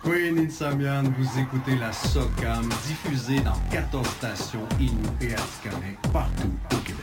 Queen Samian, vous écoutez la SOCAM diffusée dans 14 stations Inou et Atikamekw partout au Québec.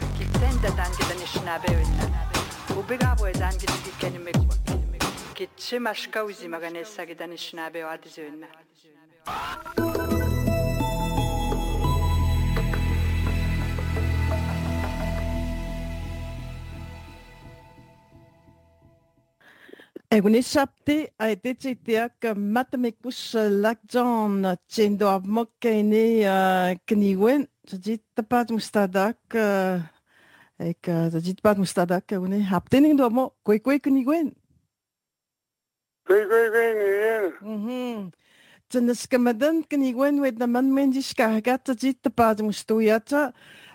Egunisapti aititiak matamikus lakjon tiendo abmokkeni kniwen tajit tapat mustadak ek tajit tapat mustadak eguni haptening do mo koi kniwen koi kniwen Tjenes kamadan kniwen wet na man mendis kagat tajit tapat mustuyata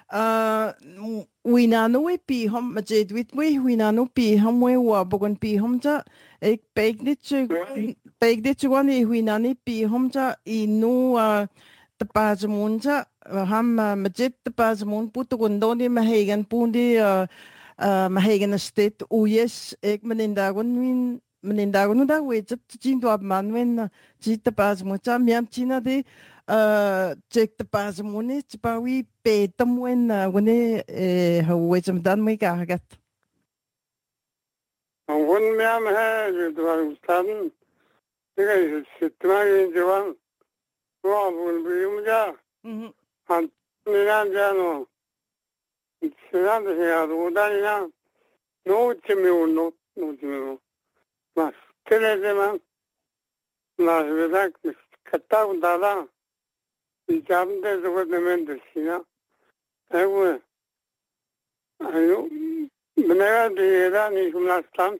winano we pi hom majed wit we winano pi hom we wa bogon pi hom ja ek peg dit wani winani pi hom ja inu tapazmun ja ham majed tapazmun putugundo ni mahegan pundi mahegan state uyes ek menindagon win menindagon da we jat jindo abman wen jit tapazmun ja miam china de check the pas muni chipawi pe tamwen wone hawe chamdan mai ka hagat won miam ha dwar stan tiga sitmai jawan wa bun bium ja han niran jano sinan de ya rodan ya no chimio no chimio mas tele de man la verdad que kata undala Icamda departamento Sina. Evo, ayo, menega de era ni kumlastan.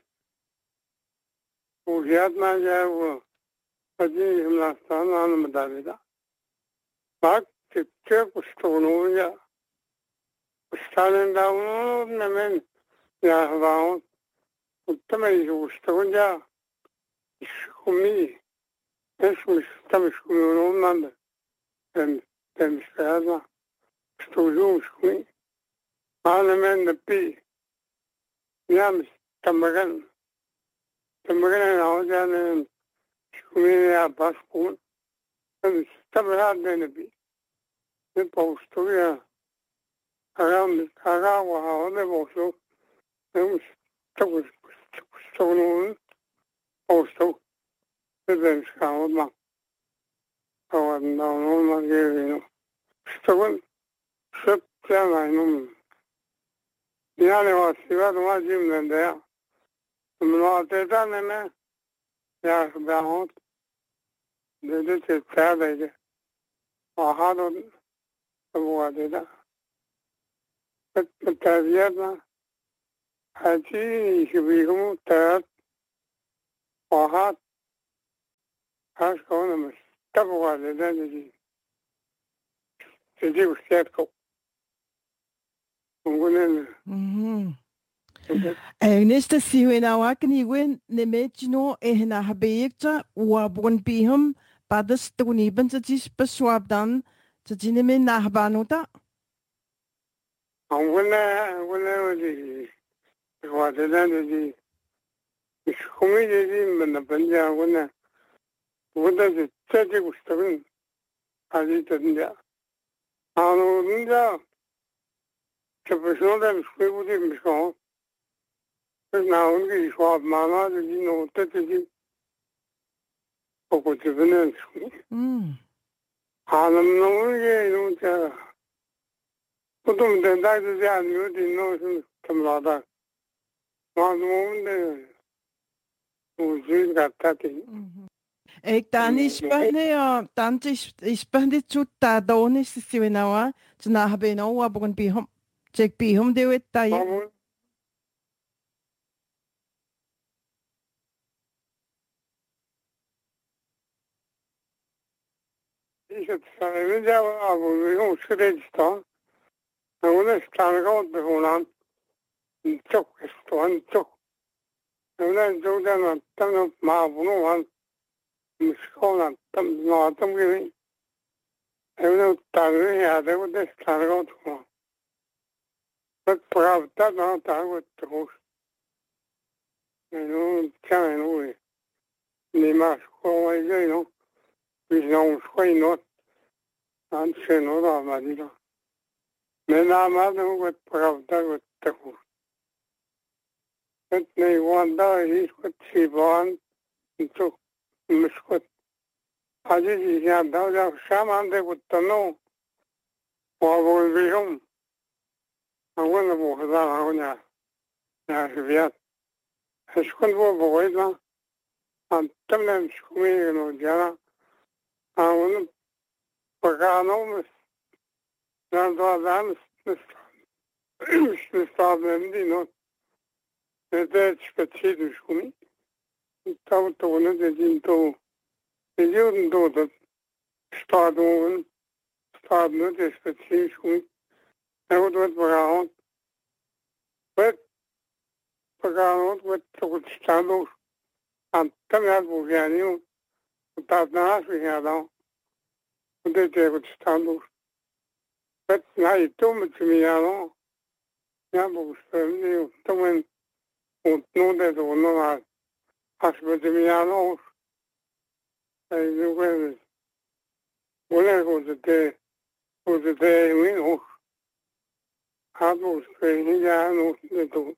Ujat ma jawo, padi kumlastan anu madavida. Bak tipche kustono ya. Kustanen dawo nemen ya havaon. Uttama isu kustono ya. Ishkumi. Esmu istamiskumi manda. Temskada, Stuzumskui, Parliament the P. Yams Tamagan, Tamagan, Skumia Baskun, and Tamarad Benabi. The Postoria around the Karawa, on the Bosso, and was Stone also, the Benska. Oh, no, no, Stone, Ship, I know. The other was him than there. The Malta done, yes, about the little savage or hard on the water. But the Taviana, I see he become third or hard. Has gone Tabuwa da zanaji sidi usiatko ungunen nesta siwena wakni wen nemechino ehna habeyekta wa bon bihum padas tuni ban tajis paswab dan tajineme nahbanuta ungunen wadi wadi zanaji iskumi jadi menapanja ungunen wada Tadi gustagun adi tanda. Anu nda professional school budi misko. Na unki swab mana di no tadi poko tibene school. Anam no ye no ta. Putum tanda di anu di no tamlada. Manu nda uji gatati. Ek dan ispahne chutta donis siwenawa tna habeno wa bogon bihom check bihom de wet tay Isat sanınca abu süreçte onu stanıga oturulan çok istuan çok. Öyle çoğdan tam mağbunu var. Miskona tam noatam gibi. Öyle tanrı ya da bu da stanıga oturulan. Bak pravda da tağı oturuş. Onu çayını uy. Ni mas kolayca yok. vision soit une autre, en chez nous, dans ma vie. Mais là, maintenant, vous êtes pravda, vous êtes takou. Vous êtes wanda, vous êtes sivan, vous êtes Aziz yanda, vous shaman de vous tano, vous avez vision. Àwọn ọmọ ọ̀dọ́ àwọn ní àṣìbíyàt. Ẹ̀ṣùkún bó bọ̀wọ́ ìlà, àtẹ́mlẹ̀ ṣùkúmí ìrìnà òjìyàrá. Àwọn pàkánà lọ́dọ̀ àdáni mìsàbẹ̀ mdínà. Ẹ̀dẹ́ ṣpẹ̀tṣìdù ṣùkúmí. Tàwọn tó wọ́n ní dín tó. Ẹ̀yẹ́ òdìn tó tó ṣpàdùn ní ṣpẹ̀tṣìdù ṣùkúmí. Everyone was around, but around with the standards and come out with you. But now we have now, they with standards. But now you told me to me, I know. Yeah, but you don't know that or not. Hospital to me, I know. And you went, when was the day we know. Habos que ya no de tu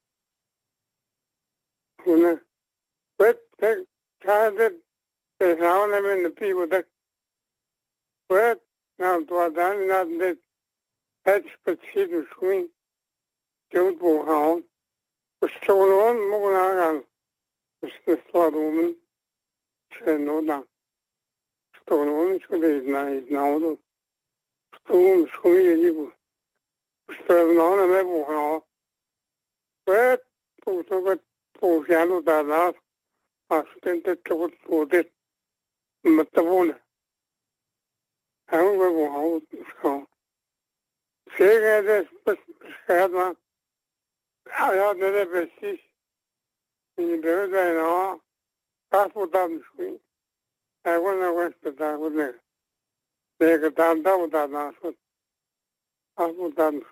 una but that had the sound of the people that but now to a done not that that's specific swing don't go home was so on more on the thought woman said no down stone on so there's nice now stone swing Sternone me buono. Poi tu siamo da là, assistente tutto det. Mattavone. Avevo buono. Se che scherma. Ja, delle besties. In de zijn al. Pas dan misschien. Hij wil naar West daar willen. Tegen dan dat naast. Pas dan.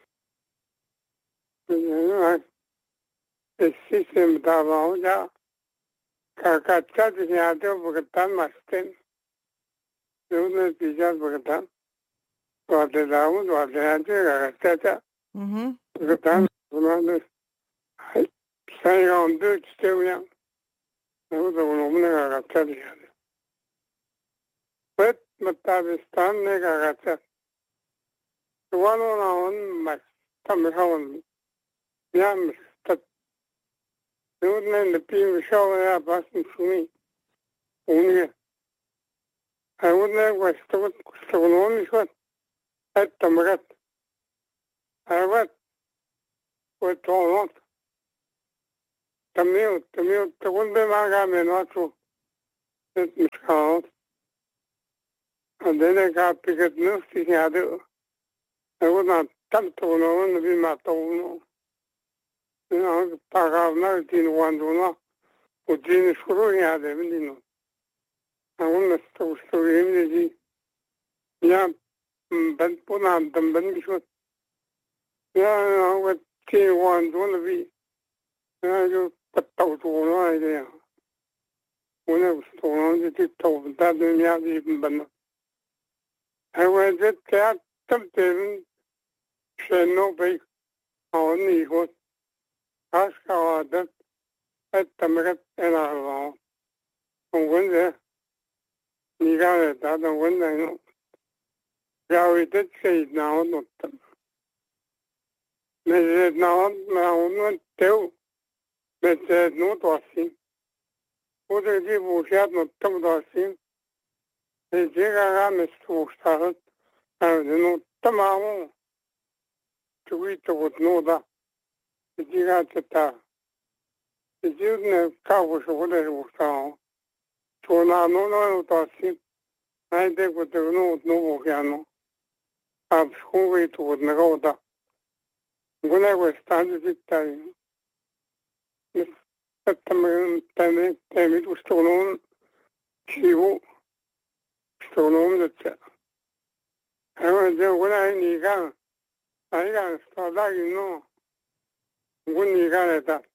El sistema dava ya kakacca dünyada bugatan masten yolun diyeceğiz bugatan vardı davul vardı yani kakacca bugatan bunlar sen yandı işte uyan ne o da bunu kakacca diyeceğiz bet Matabistan ne kakacca One on my stomach home. Yam stat. The people showing up asking for me. Only I wouldn't have was stolen only what at the Marat. I went with all on. The meal, the one be my gamin not to let me count. And then I got picket nothing I do. I would not tanto no be mato no pagavna din wanduna o din shuru ya de no awun sto yemi ya ban puna ban bisho ya wa ti wanduna bi ya yo pato to no idea una sto no di to da de ya di ban I was at that something se no ve on hijo ascawada etamagat era lo con wende ni ga da da wende no ya we did say now not me now no teu me no to assim o de vivo já no tão do assim e chega a me estar no tamamo Tuito would know that. The Gigata. The June cows over there was down. So now no to see. I think with the no piano. I've schooled to would know that. When I was standing it time, Miss September, time it was still on. She will still on the chat. I was there when I need gun. I got started, you know. When you got that.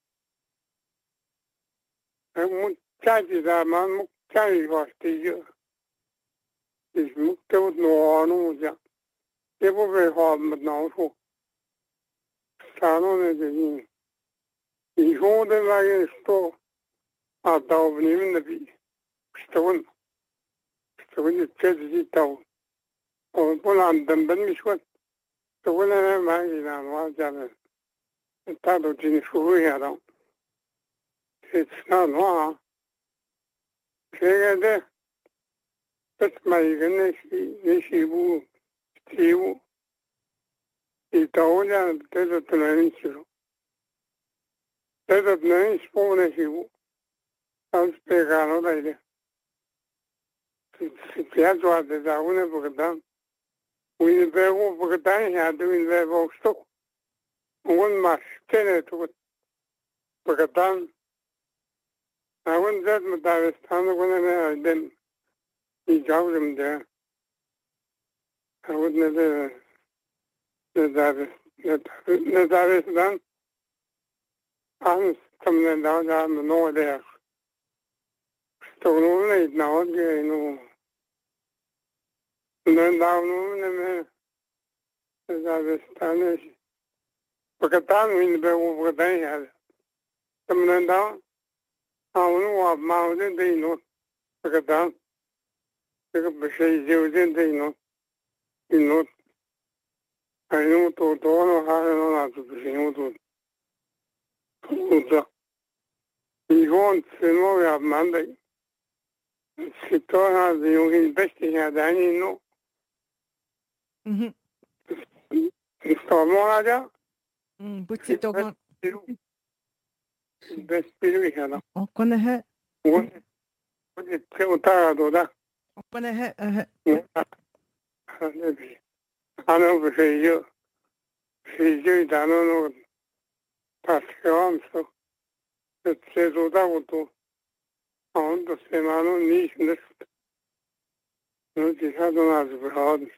I won't charge you that man, charge you for the year. is mukte no anu ja ebo be ho no so sano ne de I ho de la sto a da vnim ne bi stovun tezi tau o polan dan ben mi shwat stovun ne ma ina wa ja ne ta do jin shu ya da it's not no kege dat mai gane shi bu tiu I tauja tezo tnain shiru tezo tnain spone shiru al spiegano dai si piazza da una bogdan we bevo bogdan ya do in bevo sto un mas tene to bogdan I went that with that stand when I then he jogged him there I would never that is done I'm coming down the north there so no late now no then down no that is done bogdan in bevo bogdan ya coming down I don't know mountain they know bogdan the bishai jevden they know you know I know to no ha no to bishai to I want to know ya Monday si to ha the young best ya dani no sto mo ja Butsi togon. best piru ya no Okone he. what ke uta do da Okone he. ano bishai yo si yo da no Pascal so se do da to on the semana nicht nicht no die hat uns behauptet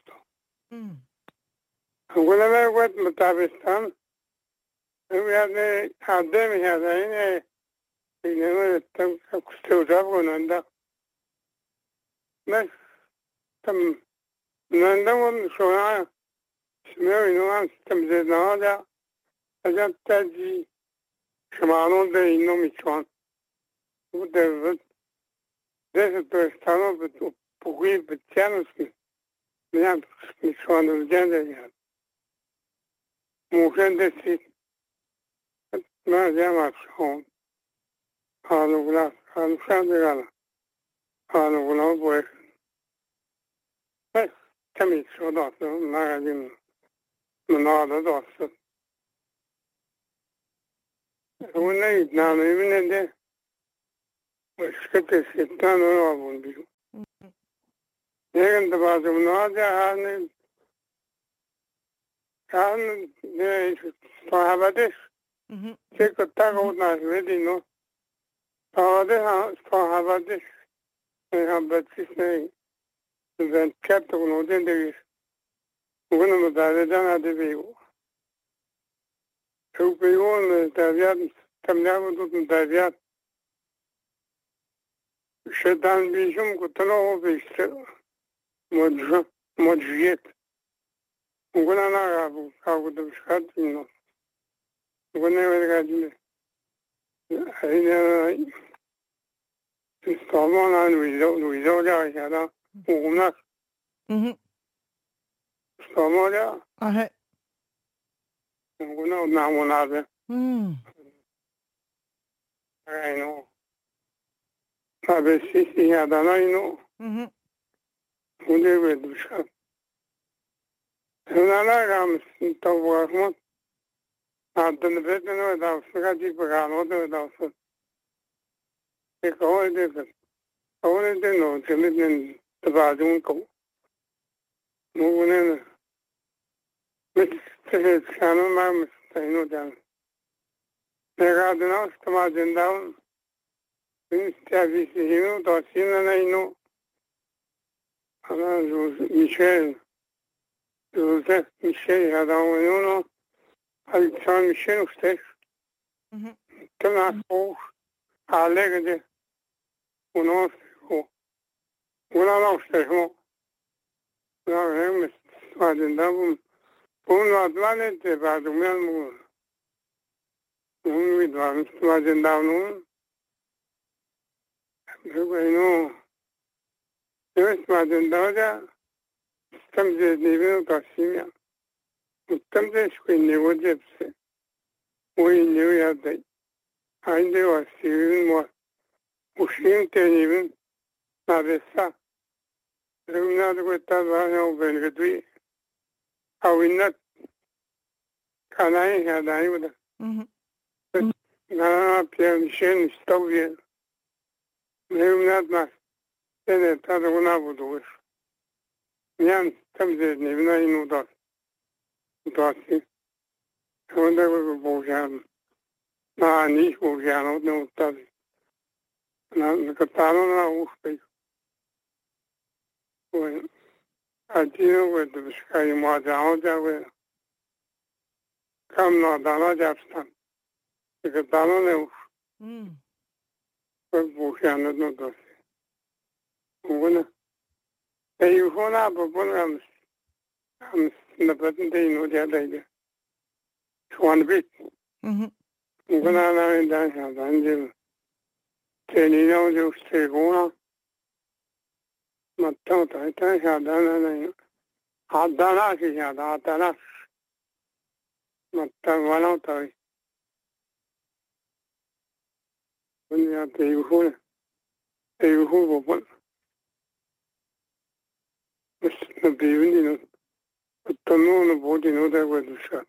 whenever what Matabistan we had the academy had in the still job on that next some nanda one so I smell you know some the nada ajat ji shmano de inno michwan the this to stano to pugui betianos me michwan de gender mujer de si na llama son alugla alugla alugla pues pues kami soda so magazin nada dos una na me viene de pues que te sientan no abundi llegan de base no ya han de sahabades que está con una no sahabades han batisne ben kato no de bueno no da de vivo eu pego no tabiat caminhava tudo tabiat shedan bijum kutano viste modjiet ungona na abu do shatino ungona vergadine ayna Stomana Luiso ya da una Stomana una namonade I know sabe si ya da no unde vedo shat una gam to wormo adan vedno da fagati pagano da एक और दिन हो चले दिन बाजू को मुझे mister खानों में मिस्टर जान मेरा दिन इस्तेमाल जिंदा हूँ मिस्टर भी सही हूँ तो सीन नहीं हूँ हमारा जो मिशेल यादा हूँ यूँ अल्लाह मिशेल उससे तो ना हो हाले के uno no stesso 나는 맞은다고 본도 안에 때 봐두면 뭐 우리도 안 맞은다고 그리고 이노 여기 맞은다자 탐제 니베 가시면 탐제 스크린에 오제스 오이 뉴야데 아인데 와시는 뭐 우신 때니면 나베사 그러나도 있다가 오벤그도 아윈나 가나이 하다이보다 나 피안신 스토비에 내음나마 때네 타도나 보도 그냥 탐제 니브나 이노다 도시 근데 그 보장 나니 보장 노다 나 그타노나 우스페 그 아지노 그 스카이 마자오자고 감나 다나 잡스탄 그 다노네 그 보장 노다 그거는 에이호나 부분은 나버든 이노자다이게 좋아하는 그거나 나는 단지 제니노 주스테고나 맞다 다이다 하다나는 하다나 시야다 하다나 맞다 와나다 그냥 대우호 부분 무슨 비운이는 어떤 노는 보디노 되고 있어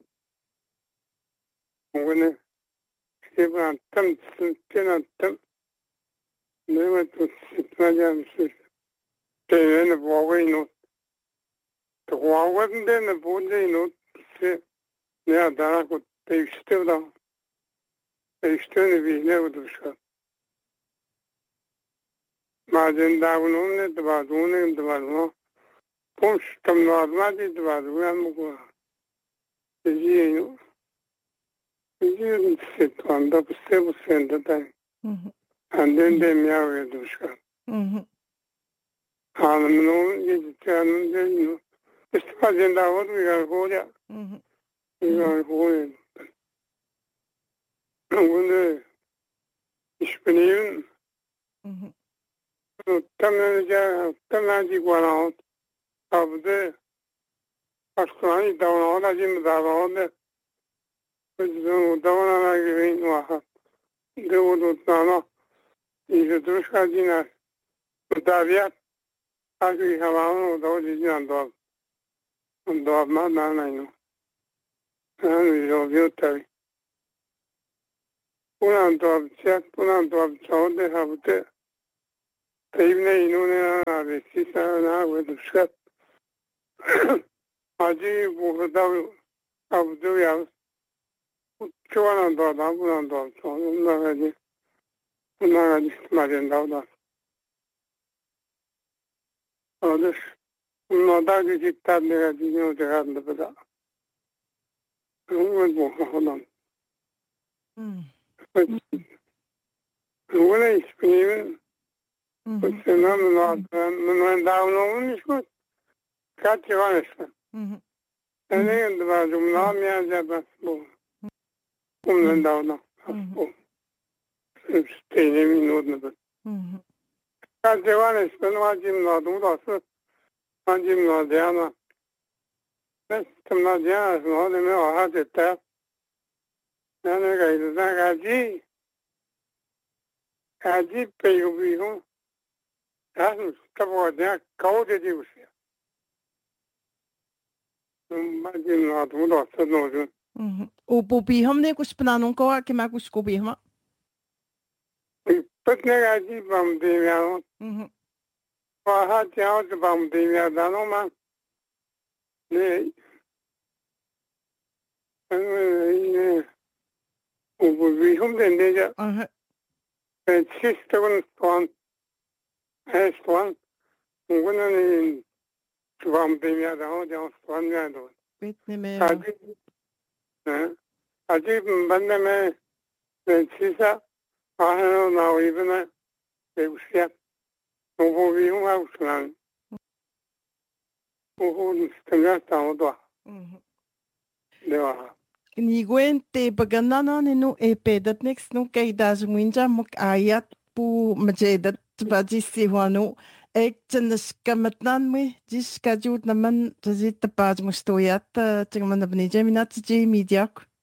그거는 시간 땀 쓰나 땀 내가 또 시간이 때는 보고이노 또 와는데는 보이노 내가 나라고 대시대다 대시대는 비내고도 셔 맞은다고 놓네 도와주는 도와줘 봄스 좀 나와지 도와줘 안 먹고 이제 세트한다 세부센다 안 된대 미야게도 셔 하는 이제 저는 스파젠다고 우리가 보자 이거 보여 오늘 20분이면 떠나지고 나와 아버지 아스크라니 다운하다 지금 다운하는데 그래서 다운하게 와 그거도 나나 이제 들어가지나 다비야 아주 하와는 도저히 안 돼. 안 나나요. 나는 이거 비었다. 오늘도 시작 오늘도 저한테 하부터 대입내 인원에 나를 시사나 왜도 시작 아직 뭐다 아부도야 좋아한다 나부난다 저는 나가지 말인다다 어디 나다지 집다 내가 지금 들어간다 보다 그건 뭐 하나 그거는 있으면 그때는 난 다운로드 있고 같이 가냈어. 내가 좀 나면 잡았고 없는 다운로 하고 스테이님이 놓는 같이 가냈어. 마침 나도 왔어. 마침 나대하나 좀 나대하나 너네면 하겠다. 나는 이제 가지 빼고 다시 가보자 가오되지 보세요. 마침 나도 왔어 너는. O bobiham ne kus planon ko ke ma kus kobiham. Petnega ji bam devya. Waha chao bam devya dano ma. Ne. O bobiham dendeja. Sistern one. Has one. Ugunan bam devya dano jao one yado. Bitne me. 아직 만나면 진짜 아하는 나오 이번에 배우시야 공부비 흉하고 그냥 puhun setengah tahun tua. Dewa. Ni gwen te baganana ni no e pedat next no kay das winja mok ayat pu majedat baji si wano ek tsanas kamatnan mi jis kajut naman tazit tapaj mustoyat tingman nabni jaminat ji mediak